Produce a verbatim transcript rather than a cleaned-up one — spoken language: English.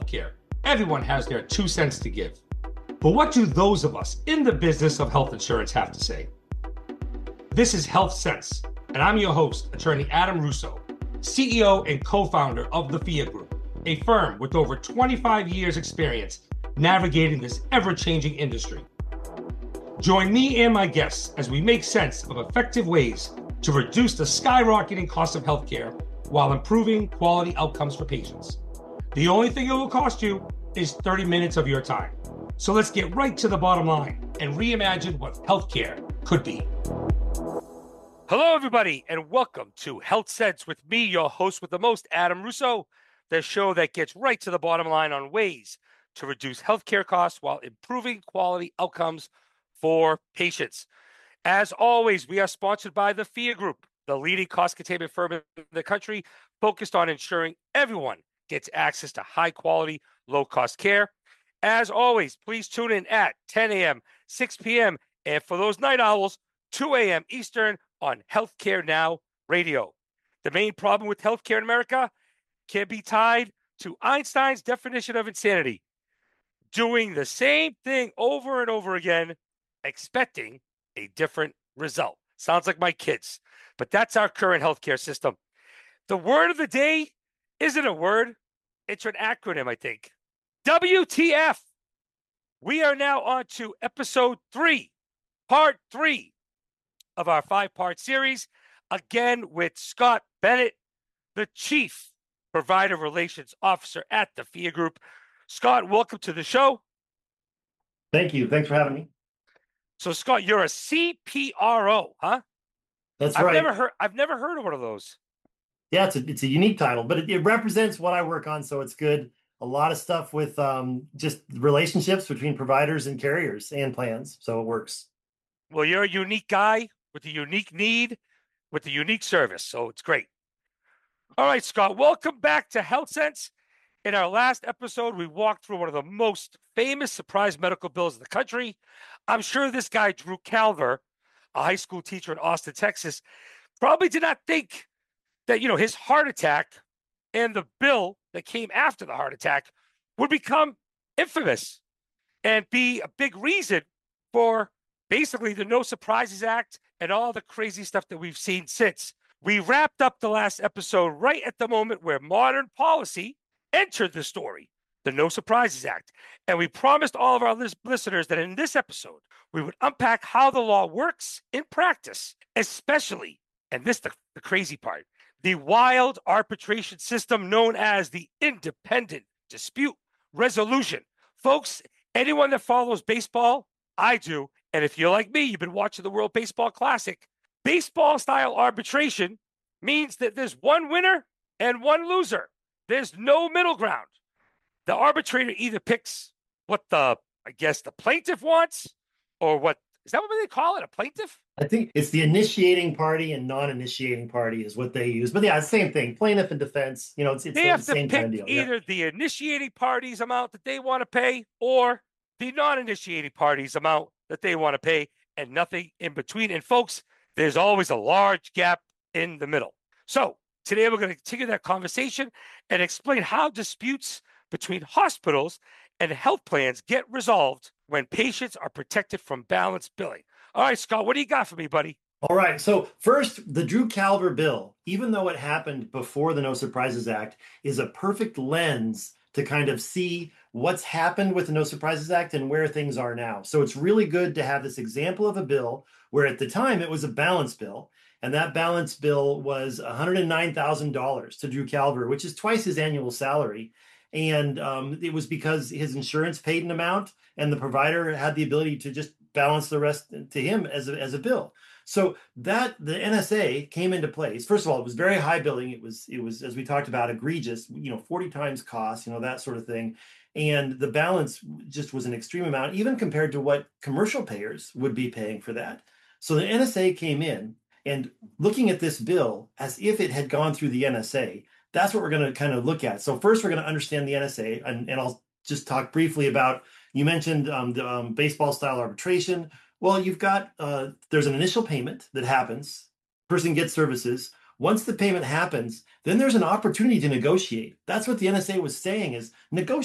healthcare. Everyone has their two cents to give. But what do those of us in the business of health insurance have to say? This is Health Sense, and I'm your host, attorney Adam Russo, C E O and co-founder of the F I A Group, a firm with over twenty-five years experience navigating this ever-changing industry. Join me and my guests as we make sense of effective ways to reduce the skyrocketing cost of healthcare while improving quality outcomes for patients. The only thing it will cost you is thirty minutes of your time. So let's get right to the bottom line and reimagine what healthcare could be. Hello, everybody, and welcome to Health Sense with me, your host with the most, Adam Russo, the show that gets right to the bottom line on ways to reduce healthcare costs while improving quality outcomes for patients. As always, we are sponsored by the F I A Group, the leading cost containment firm in the country, focused on ensuring everyone gets access to high-quality, low-cost care. As always, please tune in at ten a.m., six p.m., and for those night owls, two a.m. Eastern on Healthcare Now Radio. The main problem with healthcare in America can be tied to Einstein's definition of insanity: doing the same thing over and over again, expecting a different result. Sounds like my kids, but that's our current healthcare system. The word of the day isn't a word, it's an acronym, I think. W T F. We are now on to episode three, part three of our five-part series, again with Scott Bennett, the Chief Provider Relations Officer at the F I A Group. Scott, welcome to the show. Thank you. Thanks for having me. So, Scott, you're a C P R O, huh? That's I've right. Never heard, I've never heard of one of those. Yeah, it's a, it's a unique title, but it, it represents what I work on, so it's good. A lot of stuff with um, just relationships between providers and carriers and plans, so it works. Well, you're a unique guy with a unique need, with a unique service, so it's great. All right, Scott, welcome back to Health Sense. In our last episode, we walked through one of the most famous surprise medical bills in the country. I'm sure this guy, Drew Calver, a high school teacher in Austin, Texas, probably did not think that, you know, his heart attack and the bill that came after the heart attack would become infamous and be a big reason for basically the No Surprises Act and all the crazy stuff that we've seen since. We wrapped up the last episode right at the moment where modern policy entered the story, the No Surprises Act. And we promised all of our lis- listeners that in this episode, we would unpack how the law works in practice, especially, and this the, the crazy part, the wild arbitration system known as the Independent Dispute Resolution. Folks, anyone that follows baseball, I do, and if you're like me, you've been watching the World Baseball Classic, baseball-style arbitration means that there's one winner and one loser. There's no middle ground. The arbitrator either picks what the, I guess, the plaintiff wants, or what, is that what they call it, a plaintiff? I think it's the initiating party and non-initiating party is what they use. But yeah, same thing, plaintiff and defense. You know, it's, it's they the have same to pick kind of deal. Either yeah. the initiating party's amount that they want to pay or the non-initiating party's amount that they want to pay, and nothing in between. And folks, there's always a large gap in the middle. So today we're going to continue that conversation and explain how disputes between hospitals and health plans get resolved when patients are protected from balanced billing. All right, Scott, what do you got for me, buddy? All right. So first, the Drew Calver bill, even though it happened before the No Surprises Act, is a perfect lens to kind of see what's happened with the No Surprises Act and where things are now. So it's really good to have this example of a bill where at the time it was a balance bill. And that balance bill was one hundred nine thousand dollars to Drew Calver, which is twice his annual salary. And um, it was because his insurance paid an amount and the provider had the ability to just balance the rest to him as a, as a bill. So that the N S A came into place. First of all, it was very high billing. It was, it was, as we talked about, egregious, you know, forty times cost, you know, that sort of thing. And the balance just was an extreme amount, even compared to what commercial payers would be paying for that. So the N S A came in and looking at this bill as if it had gone through the N S A. That's what we're going to kind of look at. So first, we're going to understand the N S A, and, and I'll just talk briefly about, you mentioned um, the um, baseball-style arbitration. Well, you've got, uh, there's an initial payment that happens, person gets services. Once the payment happens, then there's an opportunity to negotiate. That's what the N S A was saying is negotiate.